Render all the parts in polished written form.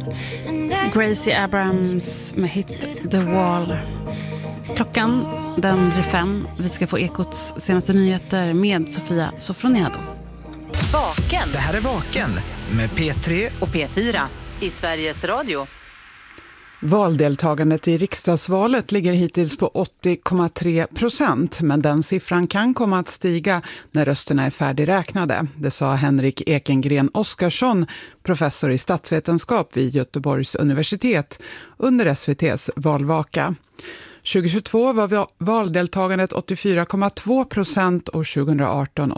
Gracie Abrams med hit The Wall. Klockan, den blir 5. Vi ska få Ekots senaste nyheter med Sofia Sofroniado. Vaken. Det här är Vaken med P3 och P4 i Sveriges Radio. Valdeltagandet i riksdagsvalet ligger hittills på 80,3%, men den siffran kan komma att stiga när rösterna är färdigräknade. Det sa Henrik Ekengren Oskarsson, professor i statsvetenskap vid Göteborgs universitet, under SVT:s valvaka. 2022 var valdeltagandet 84,2% och 2018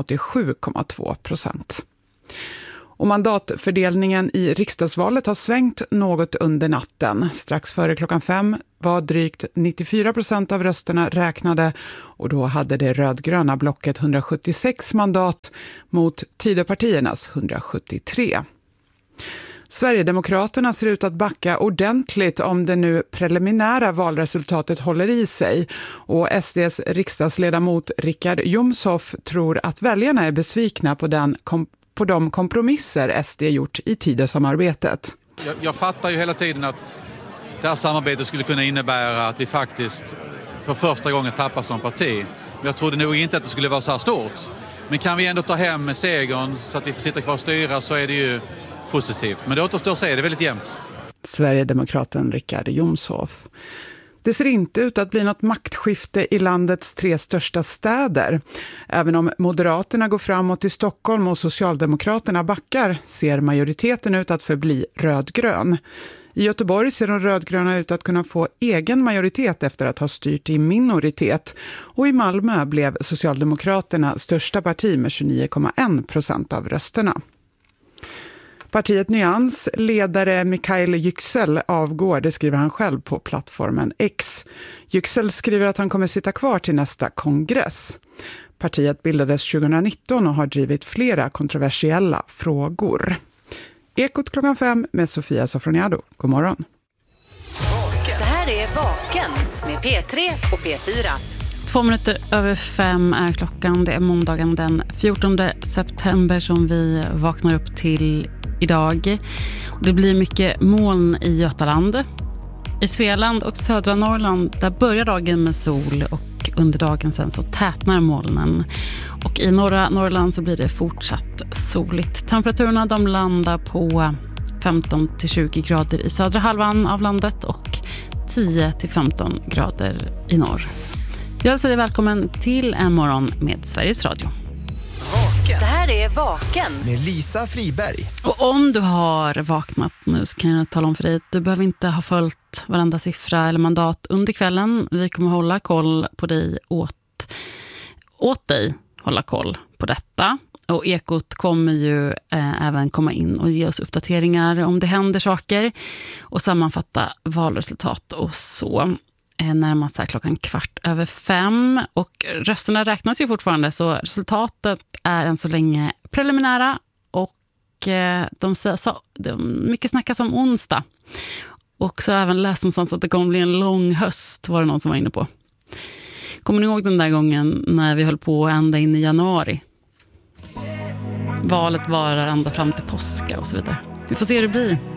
87,2%. Och mandatfördelningen i riksdagsvalet har svängt något under natten. Strax före klockan 5 var drygt 94% av rösterna räknade och då hade det rödgröna blocket 176 mandat mot Tidöpartiernas 173. Sverigedemokraterna ser ut att backa ordentligt om det nu preliminära valresultatet håller i sig. Och SDs riksdagsledamot Richard Jomshof tror att väljarna är besvikna på de kompromisser SD gjort i Tidösamarbetet. Jag fattar ju hela tiden att det här samarbetet skulle kunna innebära att vi faktiskt för första gången tappar som parti. Men jag trodde nog inte att det skulle vara så här stort. Men kan vi ändå ta hem segern så att vi får sitta kvar och styra, så är det ju positivt. Men det återstår att säga, det är väldigt jämnt. Sverigedemokraten Richard Jomshof. Det ser inte ut att bli något maktskifte i landets 3 största städer. Även om Moderaterna går framåt i Stockholm och Socialdemokraterna backar, ser majoriteten ut att förbli rödgrön. I Göteborg ser de rödgröna ut att kunna få egen majoritet efter att ha styrt i minoritet. Och i Malmö blev Socialdemokraterna största parti med 29,1% av rösterna. Partiet Nyans ledare Mikael Yüksel avgår, det skriver han själv på plattformen X. Yüksel skriver att han kommer sitta kvar till nästa kongress. Partiet bildades 2019 och har drivit flera kontroversiella frågor. Ekot klockan 5 med Sofia Sofroniado. God morgon. Det här är Vaken med P3 och P4. 2 minuter över 5 är klockan. Det är måndagen den 14 september som vi vaknar upp till idag. Det blir mycket moln i Götaland. I Svealand och södra Norrland där börjar dagen med sol och under dagen sen så tätnar molnen. Och i norra Norrland så blir det fortsatt soligt. Temperaturerna de landar på 15-20 grader i södra halvan av landet och 10-15 grader i norr. Jag hälsar dig välkommen till en morgon med Sveriges Radio. Vaken. Det här är Vaken med Lisa Friberg. Och om du har vaknat nu så kan jag tala om för dig att du behöver inte ha följt varenda siffra eller mandat under kvällen. Vi kommer hålla koll på dig åt dig, hålla koll på detta. Och Ekot kommer ju även komma in och ge oss uppdateringar om det händer saker och sammanfatta valresultat och så. Närmast här klockan 4:15 och rösterna räknas ju fortfarande, så resultatet är än så länge preliminära och mycket snackas om onsdag och så även läst någonstans att det kommer bli en lång höst, var det någon som var inne på. Kommer ni ihåg den där gången när vi höll på ända in i januari? Valet varar ända fram till påska och så vidare. Vi får se hur det blir.